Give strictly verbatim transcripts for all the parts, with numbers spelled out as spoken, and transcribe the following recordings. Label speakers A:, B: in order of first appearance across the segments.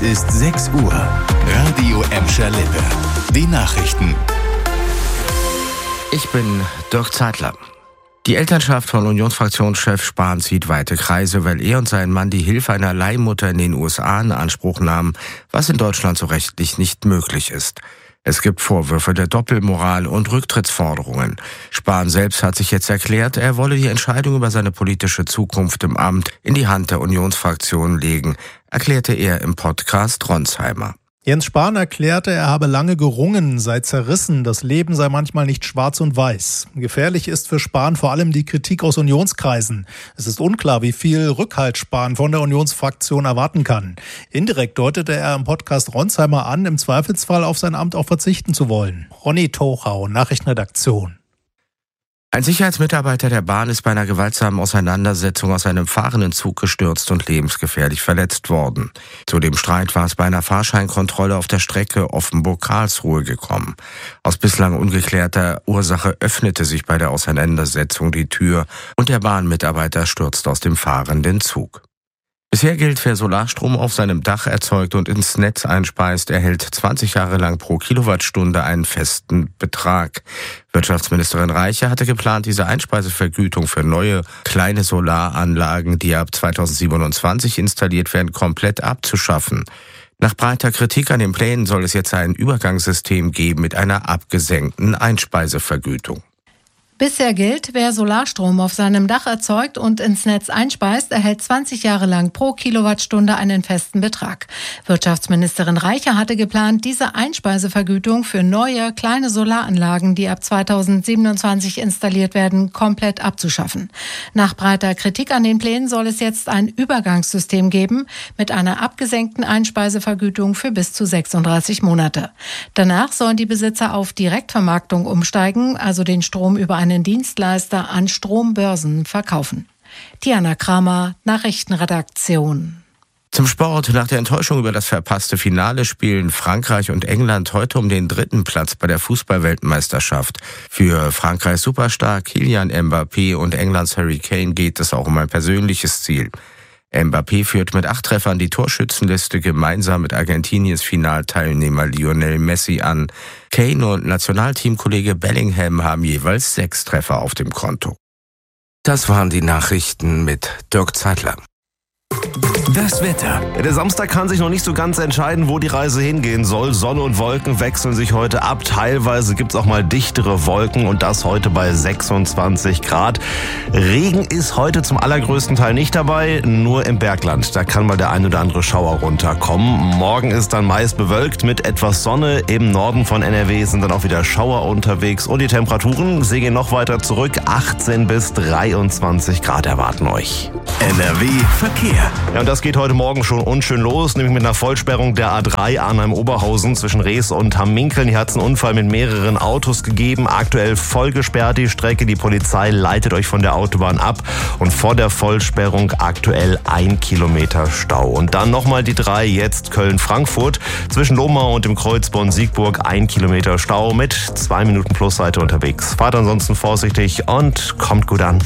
A: Es ist sechs Uhr. Radio Emscher Lippe. Die Nachrichten.
B: Ich bin Dirk Zeitler. Die Elternschaft von Unionsfraktionschef Spahn zieht weite Kreise, weil er und sein Mann die Hilfe einer Leihmutter in den U S A in Anspruch nahmen, was in Deutschland so rechtlich nicht möglich ist. Es gibt Vorwürfe der Doppelmoral und Rücktrittsforderungen. Spahn selbst hat sich jetzt erklärt, er wolle die Entscheidung über seine politische Zukunft im Amt in die Hand der Unionsfraktion legen, erklärte er im Podcast Ronsheimer.
C: Jens Spahn erklärte, er habe lange gerungen, sei zerrissen, das Leben sei manchmal nicht schwarz und weiß. Gefährlich ist für Spahn vor allem die Kritik aus Unionskreisen. Es ist unklar, wie viel Rückhalt Spahn von der Unionsfraktion erwarten kann. Indirekt deutete er im Podcast Ronsheimer an, im Zweifelsfall auf sein Amt auch verzichten zu wollen. Ronny Tochau, Nachrichtenredaktion.
B: Ein Sicherheitsmitarbeiter der Bahn ist bei einer gewaltsamen Auseinandersetzung aus einem fahrenden Zug gestürzt und lebensgefährlich verletzt worden. Zu dem Streit war es bei einer Fahrscheinkontrolle auf der Strecke Offenburg-Karlsruhe gekommen. Aus bislang ungeklärter Ursache öffnete sich bei der Auseinandersetzung die Tür und der Bahnmitarbeiter stürzt aus dem fahrenden Zug. Bisher gilt, wer Solarstrom auf seinem Dach erzeugt und ins Netz einspeist, erhält zwanzig Jahre lang pro Kilowattstunde einen festen Betrag. Wirtschaftsministerin Reiche hatte geplant, diese Einspeisevergütung für neue kleine Solaranlagen, die ab zweitausendsiebenundzwanzig installiert werden, komplett abzuschaffen. Nach breiter Kritik an den Plänen soll es jetzt ein Übergangssystem geben mit einer abgesenkten Einspeisevergütung.
D: Bisher gilt, wer Solarstrom auf seinem Dach erzeugt und ins Netz einspeist, erhält zwanzig Jahre lang pro Kilowattstunde einen festen Betrag. Wirtschaftsministerin Reiche hatte geplant, diese Einspeisevergütung für neue, kleine Solaranlagen, die ab zweitausendsiebenundzwanzig installiert werden, komplett abzuschaffen. Nach breiter Kritik an den Plänen soll es jetzt ein Übergangssystem geben mit einer abgesenkten Einspeisevergütung für bis zu sechsunddreißig Monate. Danach sollen die Besitzer auf Direktvermarktung umsteigen, also den Strom über einen Dienstleister an Strombörsen verkaufen. Diana Kramer, Nachrichtenredaktion.
B: Zum Sport. Nach der Enttäuschung über das verpasste Finale spielen Frankreich und England heute um den dritten Platz bei der Fußball-Weltmeisterschaft. Für Frankreichs Superstar Kylian Mbappé und Englands Harry Kane geht es auch um ein persönliches Ziel. Mbappé führt mit acht Treffern die Torschützenliste gemeinsam mit Argentiniens Finalteilnehmer Lionel Messi an. Kane und Nationalteamkollege Bellingham haben jeweils sechs Treffer auf dem Konto. Das waren die Nachrichten mit Dirk Zeitler.
A: Das Wetter.
E: Der Samstag kann sich noch nicht so ganz entscheiden, wo die Reise hingehen soll. Sonne und Wolken wechseln sich heute ab. Teilweise gibt's auch mal dichtere Wolken und das heute bei sechsundzwanzig Grad. Regen ist heute zum allergrößten Teil nicht dabei, nur im Bergland. Da kann mal der ein oder andere Schauer runterkommen. Morgen ist dann meist bewölkt mit etwas Sonne. Im Norden von N R W sind dann auch wieder Schauer unterwegs und die Temperaturen, sie gehen noch weiter zurück. achtzehn bis dreiundzwanzig Grad erwarten euch.
A: N R W Verkehr.
E: Ja, und das geht heute Morgen schon unschön los, nämlich mit einer Vollsperrung der A drei Arnheim-Oberhausen zwischen Rees und Hamminkeln. Hier hat es einen Unfall mit mehreren Autos gegeben. Aktuell voll gesperrt die Strecke. Die Polizei leitet euch von der Autobahn ab. Und vor der Vollsperrung aktuell ein Kilometer Stau. Und dann nochmal die drei, jetzt Köln-Frankfurt. Zwischen Lohmau und dem Kreuz Bonn-Siegburg ein Kilometer Stau mit zwei Minuten Plusseite unterwegs. Fahrt ansonsten vorsichtig und kommt gut an.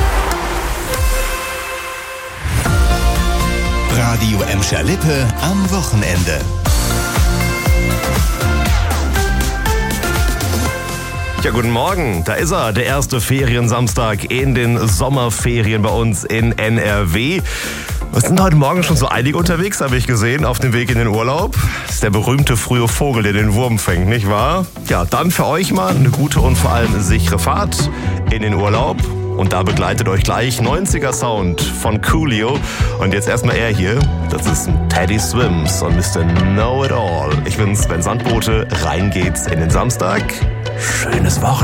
A: Radio Emscher Lippe am Wochenende.
E: Ja, guten Morgen. Da ist er, der erste Feriensamstag in den Sommerferien bei uns in N R W. Es sind heute Morgen schon so einige unterwegs, habe ich gesehen, auf dem Weg in den Urlaub. Das ist der berühmte frühe Vogel, der den Wurm fängt, nicht wahr? Ja, dann für euch mal eine gute und vor allem sichere Fahrt in den Urlaub. Und da begleitet euch gleich neunziger Sound von Coolio. Und jetzt erstmal er hier. Das ist Teddy Swims und Mister Know It All. Ich bin Sven Sandbote. Rein geht's in den Samstag. Schönes Wochenende.